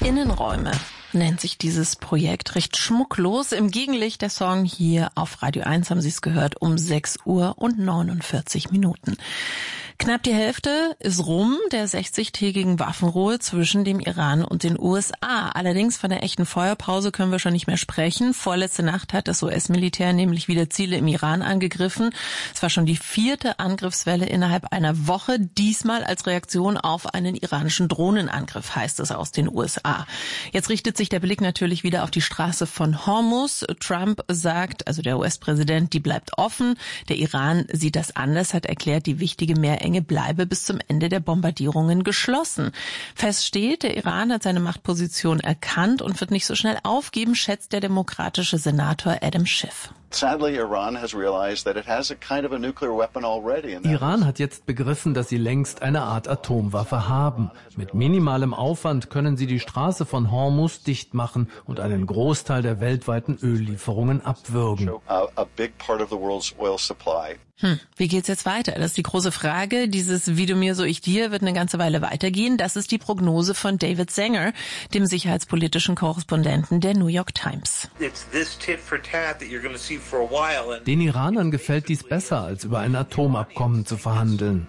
Innenräume nennt sich dieses Projekt, recht schmucklos. Im Gegenlicht der Song hier auf Radio 1 haben Sie es gehört, um 6:49 Minuten. Knapp die Hälfte ist rum der 60-tägigen Waffenruhe zwischen dem Iran und den USA. Allerdings von der echten Feuerpause können wir schon nicht mehr sprechen. Vorletzte Nacht hat das US-Militär nämlich wieder Ziele im Iran angegriffen. Es war schon die 4. Angriffswelle innerhalb einer Woche, diesmal als Reaktion auf einen iranischen Drohnenangriff, heißt es aus den USA. Jetzt richtet sich der Blick natürlich wieder auf die Straße von Hormuz. Trump sagt, also der US-Präsident, die bleibt offen. Der Iran sieht das anders, hat erklärt, die wichtige Meerenge bleibe bis zum Ende der Bombardierungen geschlossen. Fest steht, der Iran hat seine Machtposition erkannt und wird nicht so schnell aufgeben, schätzt der demokratische Senator Adam Schiff. Iran hat jetzt begriffen, dass sie längst eine Art Atomwaffe haben. Mit minimalem Aufwand können sie die Straße von Hormuz dicht machen und einen Großteil der weltweiten Öllieferungen abwürgen. Wie geht's jetzt weiter? Das ist die große Frage. Dieses Wie du mir, so ich dir wird eine ganze Weile weitergehen. Das ist die Prognose von David Sanger, dem sicherheitspolitischen Korrespondenten der New York Times. Den Iranern gefällt dies besser, als über ein Atomabkommen zu verhandeln.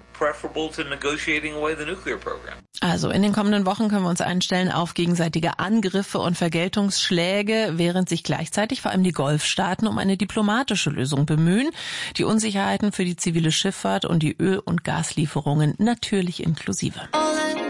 Also in den kommenden Wochen können wir uns einstellen auf gegenseitige Angriffe und Vergeltungsschläge, während sich gleichzeitig vor allem die Golfstaaten um eine diplomatische Lösung bemühen. Die Unsicherheiten für die zivile Schifffahrt und die Öl- und Gaslieferungen natürlich inklusive.